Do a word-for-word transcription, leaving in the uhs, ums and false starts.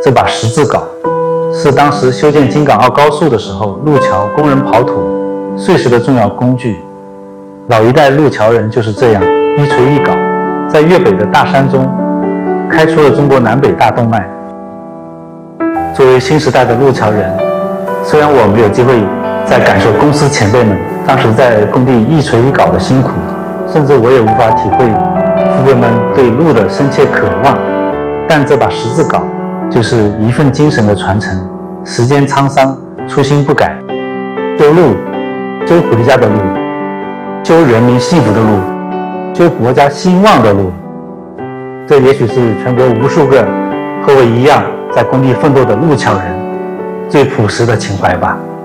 这把十字镐是当时修建京港澳高速的时候路桥工人刨土碎石的重要工具。老一代路桥人就是这样一锤一镐，在粤北的大山中开出了中国南北大动脉。作为新时代的路桥人，虽然我没有机会再感受公司前辈们当时在工地一锤一镐的辛苦，甚至我也无法体会父辈们对路的深切渴望，但这把十字镐就是一份精神的传承。时间沧桑，初心不改，修路，修回家的路，修人民幸福的路，修国家兴旺的路。这也许是全国无数个和我一样在工地奋斗的路桥人最朴实的情怀吧。